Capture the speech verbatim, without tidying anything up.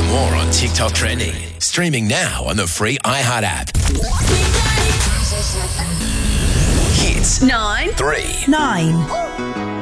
More on TikTok trending. Streaming now on the free iHeart app. Hits Nine. three. Nine.